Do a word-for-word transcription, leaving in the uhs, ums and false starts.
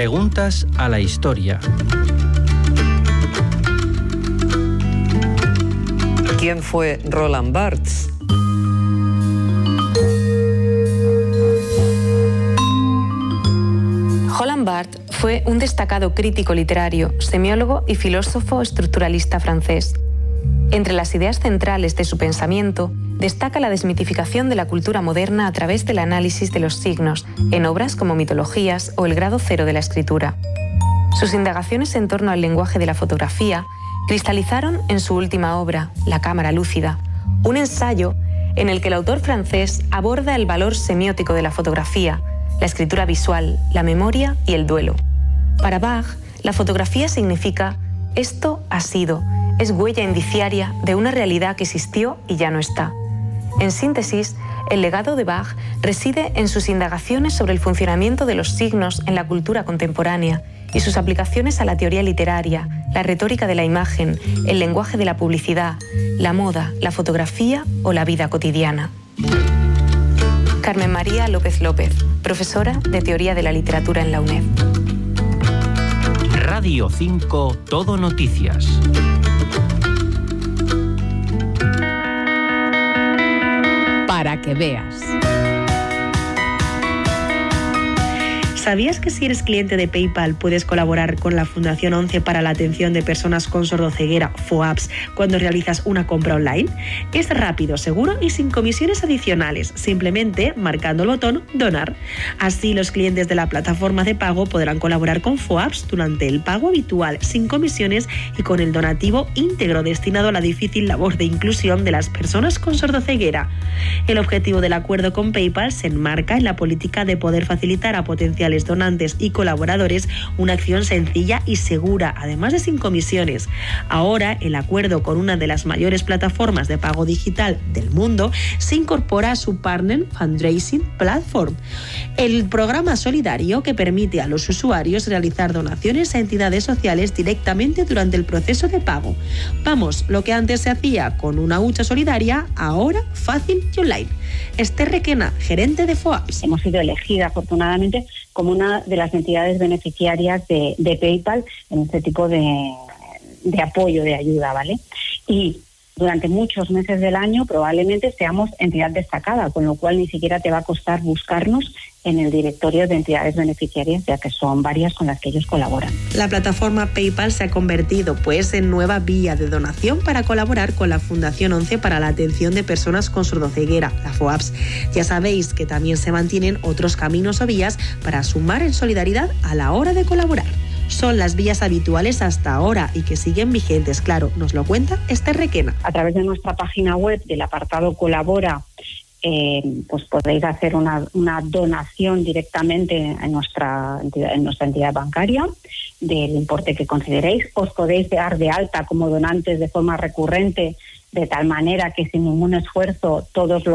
Preguntas a la historia. ¿Quién fue Roland Barthes? Roland Barthes fue un destacado crítico literario, semiólogo y filósofo estructuralista francés. Entre las ideas centrales de su pensamiento destaca la desmitificación de la cultura moderna a través del análisis de los signos, en obras como Mitologías o El grado cero de la escritura. Sus indagaciones en torno al lenguaje de la fotografía cristalizaron en su última obra, La cámara lúcida, un ensayo en el que el autor francés aborda el valor semiótico de la fotografía, la escritura visual, la memoria y el duelo. Para Bach, la fotografía significa esto ha sido, es huella indiciaria de una realidad que existió y ya no está. En síntesis, el legado de Bach reside en sus indagaciones sobre el funcionamiento de los signos en la cultura contemporánea y sus aplicaciones a la teoría literaria, la retórica de la imagen, el lenguaje de la publicidad, la moda, la fotografía o la vida cotidiana. Carmen María López López, profesora de Teoría de la Literatura en la UNED. Radio cinco Todo Noticias. Para que veas. ¿Sabías que si eres cliente de PayPal puedes colaborar con la Fundación once para la atención de personas con sordoceguera, FOAPS, cuando realizas una compra online? Es rápido, seguro y sin comisiones adicionales, simplemente marcando el botón Donar. Así los clientes de la plataforma de pago podrán colaborar con FOAPS durante el pago habitual, sin comisiones y con el donativo íntegro destinado a la difícil labor de inclusión de las personas con sordoceguera. El objetivo del acuerdo con PayPal se enmarca en la política de poder facilitar a potenciales donantes y colaboradores una acción sencilla y segura, además de sin comisiones. Ahora, el acuerdo con una de las mayores plataformas de pago digital del mundo se incorpora a su Partner Fundraising Platform, el programa solidario que permite a los usuarios realizar donaciones a entidades sociales directamente durante el proceso de pago. Vamos, lo que antes se hacía con una hucha solidaria, ahora fácil y online. Esther Requena, gerente de FOAPS. Hemos sido elegidas, afortunadamente, como una de las entidades beneficiarias de, de PayPal en este tipo de, de apoyo, de ayuda, ¿vale? Y durante muchos meses del año probablemente seamos entidad destacada, con lo cual ni siquiera te va a costar buscarnos en el directorio de entidades beneficiarias, ya que son varias con las que ellos colaboran. La plataforma PayPal se ha convertido pues en nueva vía de donación para colaborar con la Fundación once para la atención de personas con sordoceguera, la FOAPS. Ya sabéis que también se mantienen otros caminos o vías para sumar en solidaridad a la hora de colaborar. Son las vías habituales hasta ahora y que siguen vigentes, claro, nos lo cuenta Esther Requena. A través de nuestra página web, del apartado Colabora, Eh, pues podéis hacer una, una donación directamente en nuestra, entidad, en nuestra entidad bancaria del importe que consideréis. Os podéis dar de alta como donantes de forma recurrente, de tal manera que sin ningún esfuerzo todos los